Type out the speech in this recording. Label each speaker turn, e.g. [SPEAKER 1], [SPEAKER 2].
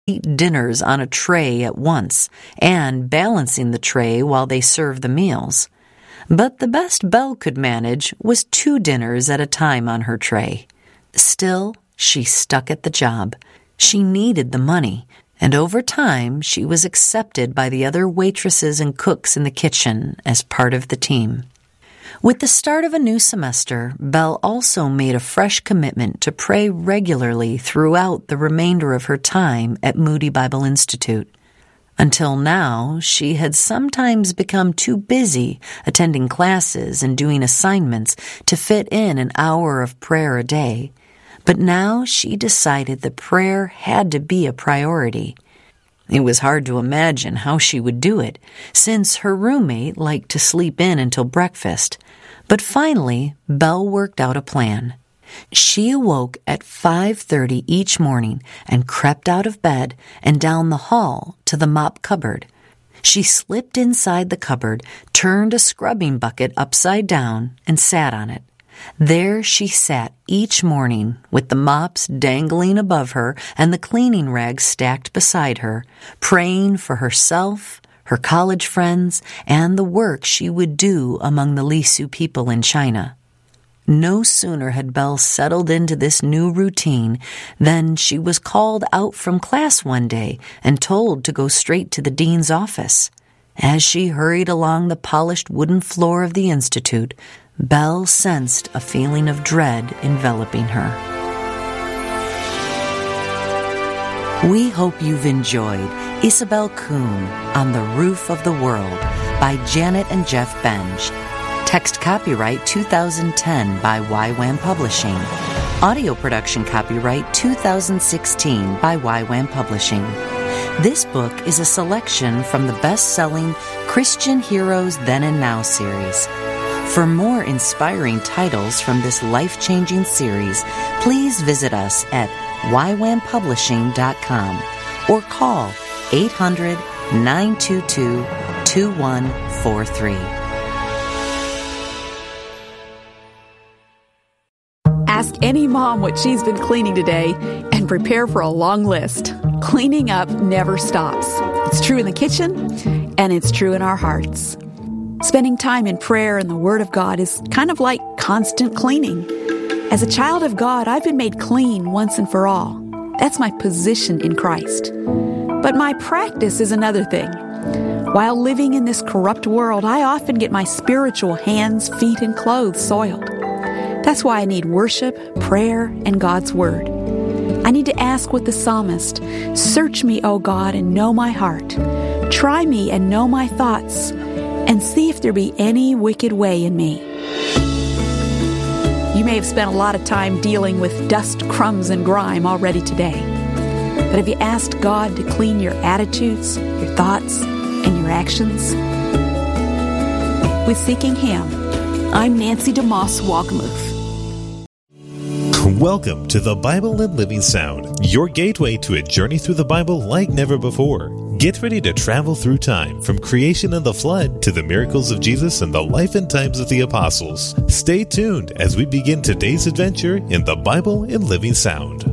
[SPEAKER 1] eat dinners on a tray at once and balancing the tray while they served the meals. But the best Belle could manage was 2 dinners at a time on her tray. Still, she stuck at the job. She needed the money, and over time she was accepted by the other waitresses and cooks in the kitchen as part of the team. With the start of a new semester, Belle also made a fresh commitment to pray regularly throughout the remainder of her time at Moody Bible Institute. Until now, she had sometimes become too busy attending classes and doing assignments to fit in an hour of prayer a day. But now she decided that prayer had to be a priority. It was hard to imagine how she would do it, since her roommate liked to sleep in until breakfast. But finally, Belle worked out a plan. She awoke at 5:30 each morning and crept out of bed and down the hall to the mop cupboard. She slipped inside the cupboard, turned a scrubbing bucket upside down, and sat on it. There she sat each morning with the mops dangling above her and the cleaning rags stacked beside her, praying for herself, her college friends, and the work she would do among the Lisu people in China. No sooner had Belle settled into this new routine than she was called out from class one day and told to go straight to the dean's office. As she hurried along the polished wooden floor of the institute, Belle sensed a feeling of dread enveloping her. We hope you've enjoyed Isabel Kuhn on the Roof of the World by Janet and Jeff Benj. Text copyright 2010 by YWAM Publishing. Audio production copyright 2016 by YWAM Publishing. This book is a selection from the best-selling Christian Heroes Then and Now series. For more inspiring titles from this life-changing series, please visit us at ywampublishing.com or call 800-922-2143.
[SPEAKER 2] Ask any mom what she's been cleaning today and prepare for a long list. Cleaning up never stops. It's true in the kitchen, and it's true in our hearts. Spending time in prayer and the Word of God is kind of like constant cleaning. As a child of God, I've been made clean once and for all. That's my position in Christ. But my practice is another thing. While living in this corrupt world, I often get my spiritual hands, feet, and clothes soiled. That's why I need worship, prayer, and God's Word. I need to ask with the psalmist, "Search me, O God, and know my heart. Try me and know my thoughts, and see if there be any wicked way in me." You may have spent a lot of time dealing with dust, crumbs, and grime already today. But have you asked God to clean your attitudes, your thoughts, and your actions? With Seeking Him, I'm Nancy DeMoss Walkamuth.
[SPEAKER 3] Welcome to the Bible and Living Sound, your gateway to a journey through the Bible like never before. Get ready to travel through time, from creation and the flood to the miracles of Jesus and the life and times of the apostles. Stay tuned as we begin today's adventure in the Bible and Living Sound.